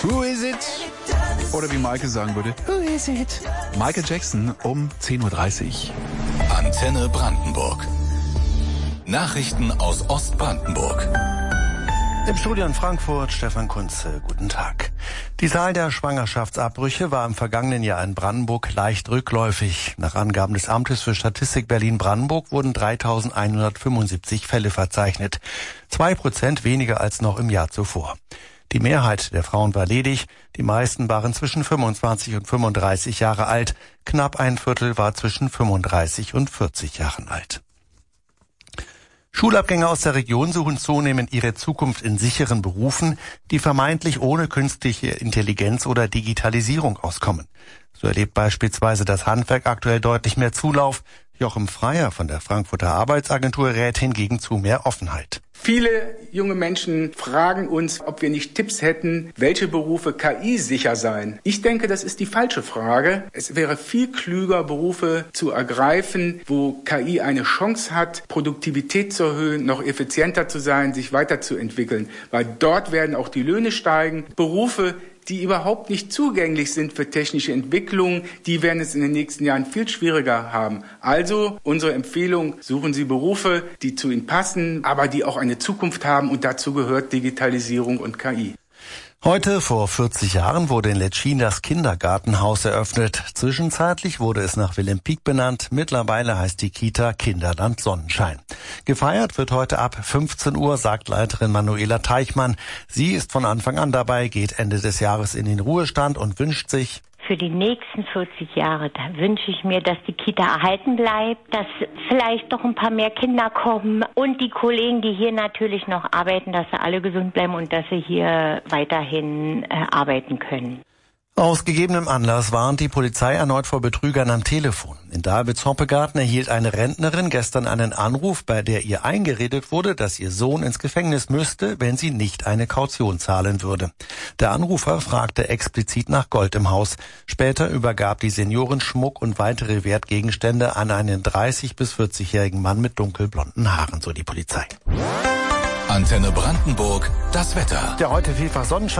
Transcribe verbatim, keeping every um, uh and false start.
Who is it? Oder wie Michael sagen würde, who is it? Michael Jackson um zehn Uhr dreißig. Antenne Brandenburg. Nachrichten aus Ostbrandenburg. Im Studio in Frankfurt, Stefan Kunze, guten Tag. Die Zahl der Schwangerschaftsabbrüche war im vergangenen Jahr in Brandenburg leicht rückläufig. Nach Angaben des Amtes für Statistik Berlin-Brandenburg wurden dreitausendeinhundertfünfundsiebzig Fälle verzeichnet. Zwei Prozent weniger als noch im Jahr zuvor. Die Mehrheit der Frauen war ledig, die meisten waren zwischen fünfundzwanzig und fünfunddreißig Jahre alt, knapp ein Viertel war zwischen fünfunddreißig und vierzig Jahren alt. Schulabgänger aus der Region suchen zunehmend ihre Zukunft in sicheren Berufen, die vermeintlich ohne künstliche Intelligenz oder Digitalisierung auskommen. So erlebt beispielsweise das Handwerk aktuell deutlich mehr Zulauf. Joachim Freier von der Frankfurter Arbeitsagentur rät hingegen zu mehr Offenheit. Viele junge Menschen fragen uns, ob wir nicht Tipps hätten, welche Berufe K I-sicher seien. Ich denke, das ist die falsche Frage. Es wäre viel klüger, Berufe zu ergreifen, wo K I eine Chance hat, Produktivität zu erhöhen, noch effizienter zu sein, sich weiterzuentwickeln. Weil dort werden auch die Löhne steigen. Berufe, die überhaupt nicht zugänglich sind für technische Entwicklung, die werden es in den nächsten Jahren viel schwieriger haben. Also unsere Empfehlung, suchen Sie Berufe, die zu Ihnen passen, aber die auch eine Zukunft haben, und dazu gehört Digitalisierung und K I. Heute vor vierzig Jahren wurde in Letschin das Kindergartenhaus eröffnet. Zwischenzeitlich wurde es nach Willem Pieck benannt. Mittlerweile heißt die Kita Kinderland Sonnenschein. Gefeiert wird heute ab fünfzehn Uhr, sagt Leiterin Manuela Teichmann. Sie ist von Anfang an dabei, geht Ende des Jahres in den Ruhestand und wünscht sich: Für die nächsten vierzig Jahre, da wünsche ich mir, dass die Kita erhalten bleibt, dass vielleicht noch ein paar mehr Kinder kommen und die Kollegen, die hier natürlich noch arbeiten, dass sie alle gesund bleiben und dass sie hier weiterhin äh, arbeiten können. Aus gegebenem Anlass warnt die Polizei erneut vor Betrügern am Telefon. In Davids-Hoppegarten erhielt eine Rentnerin gestern einen Anruf, bei der ihr eingeredet wurde, dass ihr Sohn ins Gefängnis müsste, wenn sie nicht eine Kaution zahlen würde. Der Anrufer fragte explizit nach Gold im Haus. Später übergab die Seniorin Schmuck und weitere Wertgegenstände an einen dreißig- bis vierzigjährigen Mann mit dunkelblonden Haaren, so die Polizei. Antenne Brandenburg, das Wetter. Der heute vielfach Sonnenschein.